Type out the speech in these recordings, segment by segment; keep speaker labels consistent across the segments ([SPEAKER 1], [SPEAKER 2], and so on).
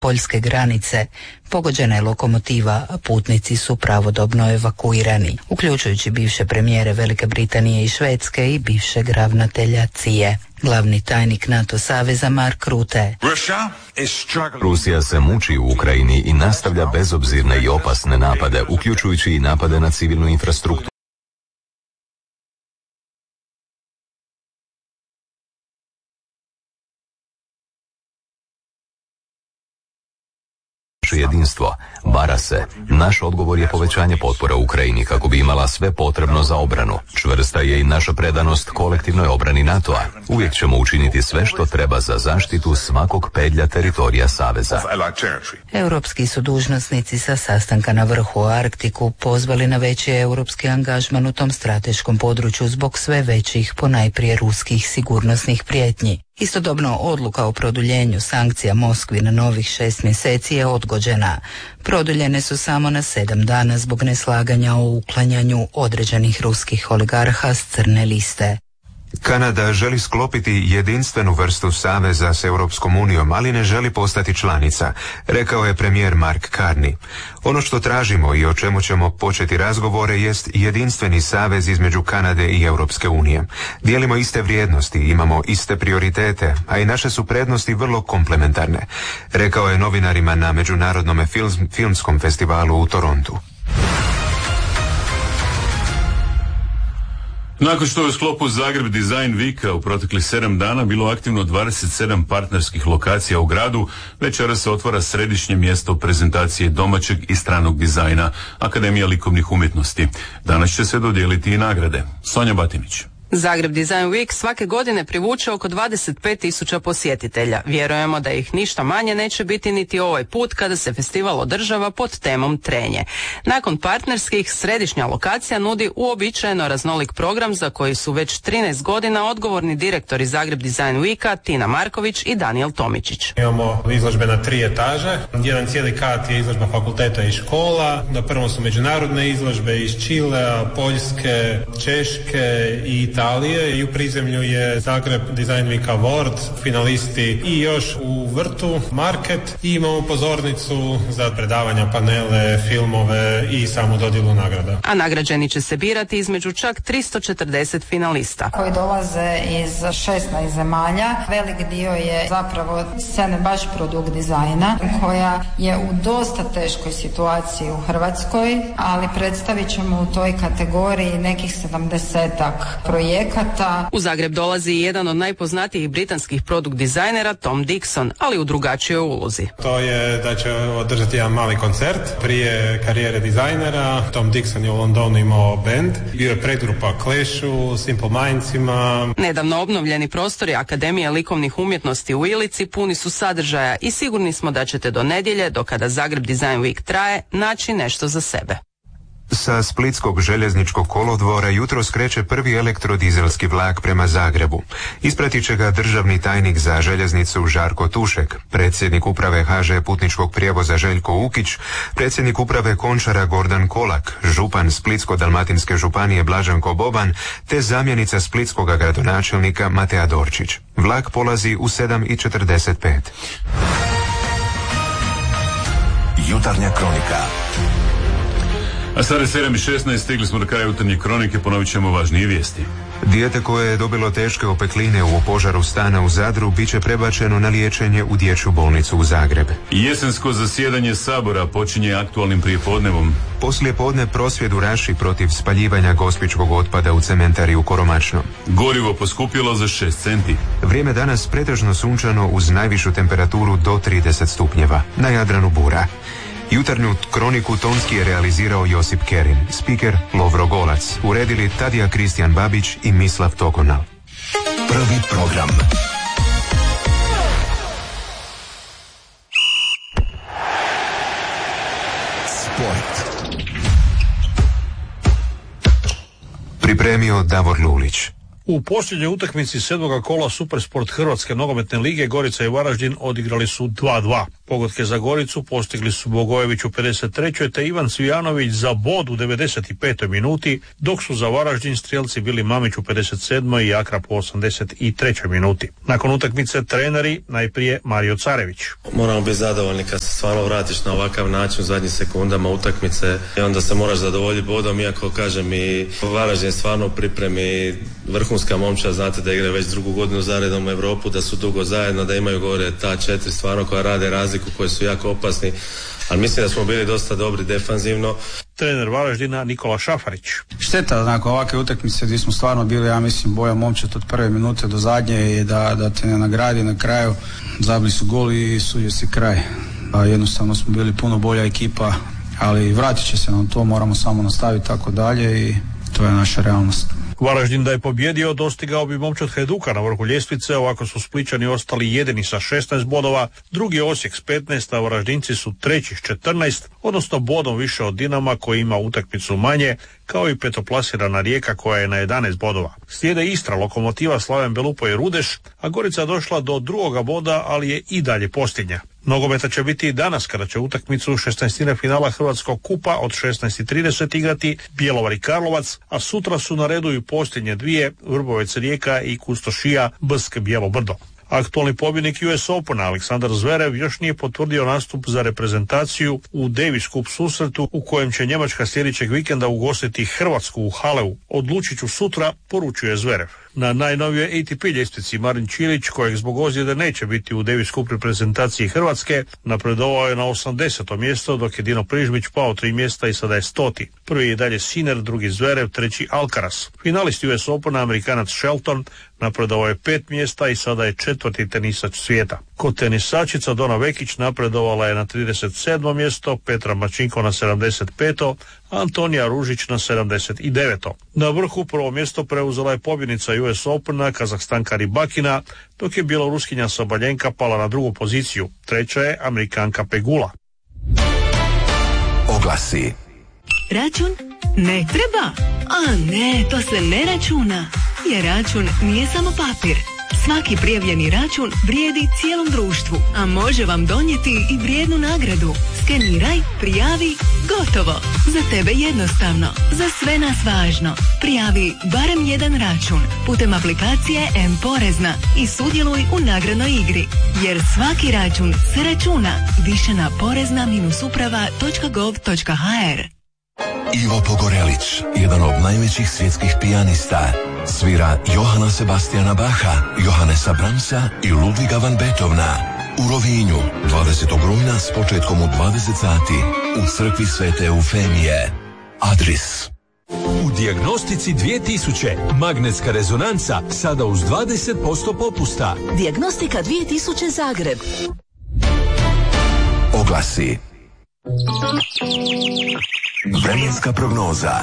[SPEAKER 1] poljske granice. Pogođena je lokomotiva, a putnici su pravodobno evakuirani, uključujući bivše premijere Velike Britanije i Švedske i bivšeg ravnatelja CIA. Glavni tajnik NATO saveza Mark Rutte.
[SPEAKER 2] Rusija se muči u Ukrajini i nastavlja bezobzirne i opasne napade, uključujući i napade na civilnu infrastrukturu. Jedinstvo, vara se. Naš odgovor je povećanje potpora Ukrajini kako bi imala sve potrebno za obranu. Čvrsta je i naša predanost kolektivnoj obrani NATO-a. Uvijek ćemo učiniti sve što treba za zaštitu svakog pedlja teritorija Saveza.
[SPEAKER 1] Europski su dužnosnici sa sastanka na vrhu u Arktiku pozvali na veći europski angažman u tom strateškom području zbog sve većih, ponajprije ruskih sigurnosnih prijetnji. Istodobno odluka o produljenju sankcija Moskvi na novih 6 mjeseci je odgođena. Produljene su samo na 7 dana zbog neslaganja o uklanjanju određenih ruskih oligarha s crne liste.
[SPEAKER 3] Kanada želi sklopiti jedinstvenu vrstu saveza s Europskom unijom, ali ne želi postati članica, rekao je premijer Mark Carney. Ono što tražimo i o čemu ćemo početi razgovore jest jedinstveni savez između Kanade i Europske unije. Dijelimo iste vrijednosti, imamo iste prioritete, a i naše su prednosti vrlo komplementarne, rekao je novinarima na Međunarodnom filmskom festivalu u Torontu.
[SPEAKER 4] Nakon što je u sklopu Zagreb Design Weeka u proteklih 7 dana bilo aktivno 27 partnerskih lokacija u gradu, večeras se otvara središnje mjesto prezentacije domaćeg i stranog dizajna, Akademija likovnih umjetnosti. Danas će se dodijeliti i nagrade. Sonja Batinić.
[SPEAKER 5] Zagreb Design Week svake godine privuče oko 25.000 posjetitelja. Vjerujemo da ih ništa manje neće biti niti ovaj put kada se festival održava pod temom trenje. Nakon partnerskih, središnja lokacija nudi uobičajeno raznolik program za koji su već 13 godina odgovorni direktori Zagreb Design Weeka Tina Marković i Daniel Tomičić.
[SPEAKER 6] Imamo izložbe na 3 etaže. Jedan cijeli kat je izložba fakulteta i škola. Na prvom su međunarodne izložbe iz Čilea, Poljske, Češke i Italije i u prizemlju je Zagreb Design Week Award, finalisti i još u vrtu market i imamo pozornicu za predavanja, panele, filmove i samu dodjelu nagrada.
[SPEAKER 5] A nagrađeni će se birati između čak 340 finalista.
[SPEAKER 7] Koji dolaze iz 16 zemalja. Velik dio je zapravo scene baš produkt dizajna koja je u dosta teškoj situaciji u Hrvatskoj, ali predstavit ćemo u toj kategoriji nekih 70-ak projekata.
[SPEAKER 5] U Zagreb dolazi i jedan od najpoznatijih britanskih produkt dizajnera Tom Dixon, ali u drugačijoj ulozi.
[SPEAKER 6] To je da će održati jedan mali koncert. Prije karijere dizajnera Tom Dixon je u Londonu imao band. Bio je predgrupa Clashu, Simple Mindsima.
[SPEAKER 5] Nedavno obnovljeni prostori Akademije likovnih umjetnosti u Ilici puni su sadržaja i sigurni smo da ćete do nedjelje, do kada Zagreb Design Week traje, naći nešto za sebe.
[SPEAKER 3] Sa Splitskog željezničkog kolodvora jutro skreće prvi elektrodizelski vlak prema Zagrebu. Ispratit će ga državni tajnik za željeznicu Žarko Tušek, predsjednik uprave HŽ putničkog prijevoza Željko Ukić, predsjednik uprave Končara Gordan Kolak, župan Splitsko-dalmatinske županije Blaženko Boban, te zamjenica splitskog gradonačelnika Matea Dorčić. Vlak polazi u 7:45.
[SPEAKER 2] Jutarnja kronika.
[SPEAKER 4] A sada je 7:16, stigli smo do kraja jutarnje kronike, ponovit ćemo važnije vijesti.
[SPEAKER 3] Dijete koje je dobilo teške opekline u požaru stana u Zadru bit će prebačeno na liječenje u dječju bolnicu u Zagreb.
[SPEAKER 4] Jesensko zasjedanje Sabora počinje aktualnim prijepodnevom.
[SPEAKER 3] Poslije podne prosvjed u Raši protiv spaljivanja gospićkog otpada u cementari u Koromačno.
[SPEAKER 4] Gorivo poskupilo za 6 centi.
[SPEAKER 3] Vrijeme danas pretežno sunčano uz najvišu temperaturu do 30 stupnjeva. Na Jadranu bura. Jutarnju kroniku tonski je realizirao Josip Kerin, spiker Lovro Golac, uredili Tadija Kristijan Babić i Mislav Tokonal.
[SPEAKER 2] Prvi program. Sport.
[SPEAKER 3] Pripremio Davor Lulić.
[SPEAKER 8] U posljednjoj utakmici 7. kola Supersport Hrvatske nogometne lige Gorica i Varaždin odigrali su 2:2. Pogodke za Goricu postigli su Bogojević u 53. te Ivan Cvijanović za bod u 95. minuti, dok su za Varaždin strijelci bili Mamić u 57. i Akrap u 83. minuti. Nakon utakmice treneri, najprije Mario Carević.
[SPEAKER 9] Moramo biti zadovoljni kad se stvarno vratiš na ovakav način u zadnjim sekundama utakmice i onda se moraš zadovoljiti bodom, iako kažem i Varaždin stvarno pripremi vrhunska momčad, znate da igraju već drugu godinu zaredom u Europu, da su dugo zajedno, da imaju gore ta 4 stvarno koja rade razliku, koji su jako opasni, ali mislim da smo bili dosta dobri defanzivno.
[SPEAKER 8] Trener Varaždina Nikola Šafarić.
[SPEAKER 10] Šteta nakon ovakve utakmice gdje smo stvarno bili, ja mislim, bolja momčad od prve minute do zadnje i da te ne nagradi na kraju. Zabili su gol i sudio se kraj. Jednostavno smo bili puno bolja ekipa, ali vratit će se nam to, moramo samo nastaviti tako dalje i to je naša realnost.
[SPEAKER 8] Varaždin da je pobjedio dostigao bi momčad Hajduka na vrhu ljestvice, ovako su Splićani ostali jedini sa 16 bodova, drugi je Osijek s 15, a Varaždinci su treći s 14, odnosno bodom više od Dinama koji ima utakmicu manje, kao i petoplasirana Rijeka koja je na 11 bodova. Slijede Istra, Lokomotiva, Slaven Belupo i Rudeš, a Gorica došla do drugoga boda, ali je i dalje posljednja. Nogometa će biti i danas kada će utakmicu 16. finala Hrvatskog kupa od 16:30 igrati Bjelovar i Karlovac, a sutra su na redu i posljednje dvije, Vrbovec Rijeka i Kustošija Bsk Bijelo Brdo. Aktualni pobjednik US Opena Aleksandar Zverev još nije potvrdio nastup za reprezentaciju u Davis Cup susretu u kojem će Njemačka sljedećeg vikenda ugostiti Hrvatsku u Haleu. Odlučit ću sutra, poručuje Zverev. Na najnovijoj ATP ljestvici Marin Čilić, kojeg zbog ozljede neće biti u Davis Cup reprezentaciji Hrvatske, napredovao je na 80. mjesto, dok je Dino Prižmić pao 3 mjesta i sada je 100. Prvi je dalje Sinner, drugi Zverev, treći Alcaraz. Finalist US Opena Amerikanac Shelton napredovao je 5 mjesta i sada je 4. tenisač svijeta. Kod tenisačica Dona Vekić napredovala je na 37. mjesto, Petra Mačinko na 75. Antonija Ružić na 79. Na vrhu prvo mjesto preuzela je pobjednica US Opena Kazahstanka Ribakina, dok je bjeloruskinja Sabaljenka pala na drugu poziciju. Treća je Amerikanka Pegula.
[SPEAKER 11] Oglasi.
[SPEAKER 12] Račun ne treba? A ne, to se ne računa. Jer račun nije samo papir. Svaki prijavljeni račun vrijedi cijelom društvu, a može vam donijeti i vrijednu nagradu. Skeniraj, prijavi, gotovo. Za tebe jednostavno, za sve nas važno. Prijavi barem jedan račun putem aplikacije M-Porezna i sudjeluj u nagradnoj igri. Jer svaki račun se računa. Više na porezna-uprava.gov.hr.
[SPEAKER 11] Ivo Pogorelić, jedan od najvećih svjetskih pijanista, svira Johana Sebastiana Bacha, Johannesa Brahmsa i Ludviga van Beethovena. U Rovinju, 20. rujna s početkom u 20 sati, u crkvi Svete Eufemije. Adris.
[SPEAKER 13] U Dijagnostici 2000 magnetska rezonanca sada uz 20% popusta.
[SPEAKER 12] Dijagnostika 2000 Zagreb.
[SPEAKER 11] Oglasi. Vremenska prognoza.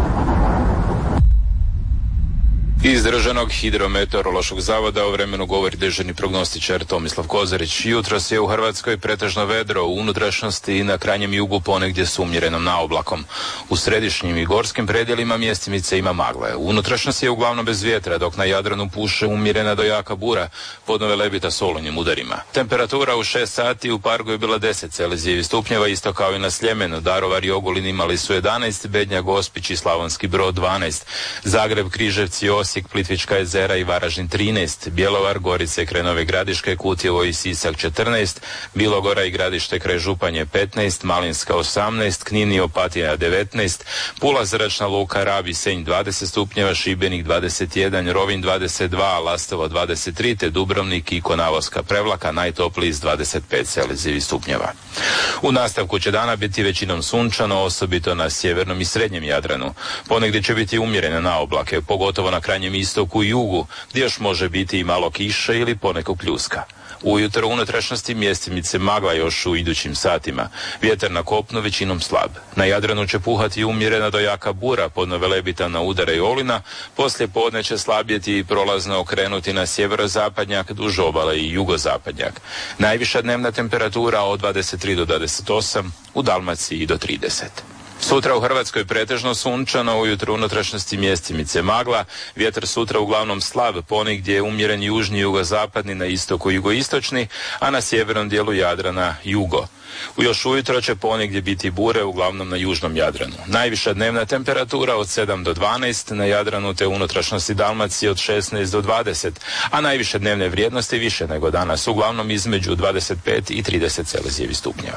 [SPEAKER 14] Iz Državnog hidrometeorološkog zavoda o vremenu govori dežurni prognostičar Tomislav Kozarić. Jutros je u Hrvatskoj pretežno vedro, u unutrašnjosti i na krajnjem jugu ponegdje s umjerenom naoblakom. U središnjim i gorskim predjelima mjestimice ima magle. U unutrašnjosti je uglavnom bez vjetra, dok na Jadranu puše umjerena do jaka bura, podnove lebita s olujnim udarima. Temperatura u 6 sati u Pargu je bila 10 Celzijevih stupnjeva, isto kao i na Sljemenu. Daruvar i Ogulin imali su 11, Bednja, Gospić i Slavonski Brod 12, Zagreb, Križevci, Osijek, Plitvička jezera i Varaždin 13, Bjelovar, Gorice, kraj Nove Gradiške, Kutjevo i Sisak 14, Bilogora i Gradište kraj Županje 15, Malinska 18, Knin i Opatija 19, Pula, Zračna luka, Rab i Senj 20 stupnjeva, Šibenik 21, Rovinj 22, Lastovo 23, te Dubrovnik i Konavoska Prevlaka najtopliji s 25 Celzijevih stupnjeva. U nastavku će dana biti većinom sunčano, osobito na sjevernom i srednjem Jadranu. Ponegdje će biti umjerene naoblake, pogotovo na krajnjem istoku i jugu, gdje još može biti i malo kiše ili ponekog pljuska. Ujutro u unutrašnjosti mjestimice magla još u idućim satima. Vjetar na kopnu većinom slab. Na Jadranu će puhati umjerena do jaka bura, podnove lebita na udare i olina. Poslije podne će slabjeti i prolazno okrenuti na sjeverozapadnjak, duž obale i jugozapadnjak. Najviša dnevna temperatura od 23 do 28, u Dalmaciji do 30. Sutra u Hrvatskoj pretežno sunčano, ujutro u unutrašnjosti mjestimice magla, vjetar sutra uglavnom slab, ponegdje je umjeren južni jugozapadni, na istoku jugoistočni, a na sjevernom dijelu Jadrana jugo. Još ujutro će ponegdje biti bure, uglavnom na južnom Jadranu. Najviša dnevna temperatura od 7 do 12, na Jadranu te unutrašnjosti Dalmacije od 16 do 20, a najviše dnevne vrijednosti više nego danas, uglavnom između 25 i 30 Celzijevih stupnjeva.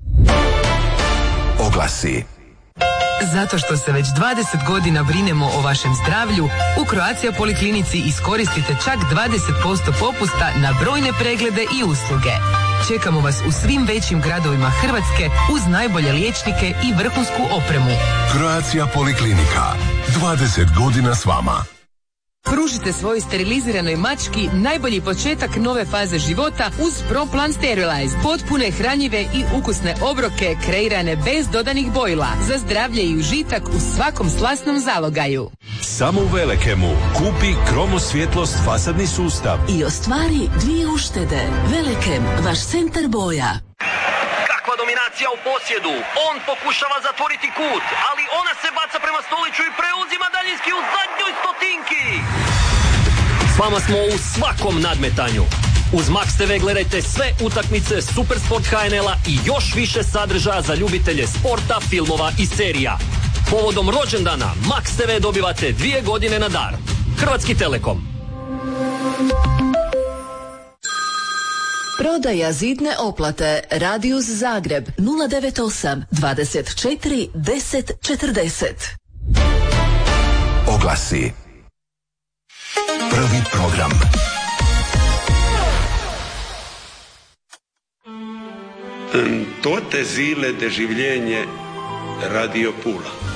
[SPEAKER 11] Oglasi.
[SPEAKER 15] Zato što se već 20 godina brinemo o vašem zdravlju, u Croatia Poliklinici iskoristite čak 20% popusta na brojne preglede i usluge. Čekamo vas u svim većim gradovima Hrvatske uz najbolje liječnike i vrhunsku opremu.
[SPEAKER 11] Croatia Poliklinika. 20 godina s vama.
[SPEAKER 15] Pružite svojoj steriliziranoj mački najbolji početak nove faze života uz ProPlan Sterilize. Potpune, hranjive i ukusne obroke kreirane bez dodanih bojila. Za zdravlje i užitak u svakom slasnom zalogaju.
[SPEAKER 13] Samo u Velekemu kupi Kromosvjetlost fasadni sustav
[SPEAKER 16] i ostvari 2 uštede. Velekem, vaš centar boja.
[SPEAKER 17] Kakva dominacija u posjedu. On pokušava zatvoriti kut, ali ona se baca prema Stoliću i preuzima daljinski u zadnjoj stotinki.
[SPEAKER 18] S vama smo u svakom nadmetanju. Uz Max TV gledajte sve utakmice Supersport HNL-a i još više sadržaja za ljubitelje sporta, filmova i serija. Povodom rođendana Max TV dobivate 2 godine na dar. Hrvatski Telekom.
[SPEAKER 16] Prodaja zidne oplate. Radius Zagreb 098 24 10 40.
[SPEAKER 11] Oglasi. Prvi program.
[SPEAKER 19] Toate zile de življenje Radio Pula.